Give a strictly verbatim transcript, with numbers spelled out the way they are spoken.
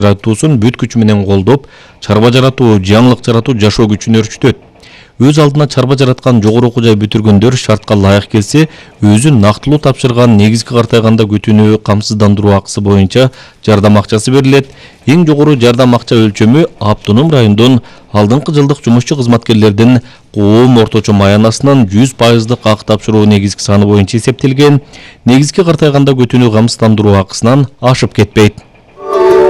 жаратуусун бүт күчү менен колдоп, чарба жаратуу, жаңылык жаратуу жашоо күчүн өрчүтөт. Өз алдына чарба жараткан жогору окуу жай бүтүргөндөр шартка ылайык келсе, өзүн нактылуу тапшырган негизги картайганда күтүүнү камсыздандыруу акысы боюнча жардам акчасы берилет. Эң жогору жардам акча өлчөмү автоном райондон алдыңкы жылдык жумушчу кызматкерлердин коом орточо маянасынан жүз пайыздык акы тапшыруу негизги саны боюнча эсептелген. Негизги картайганда күтүүнү камсыздандыруу акысынан ашып кетпейт.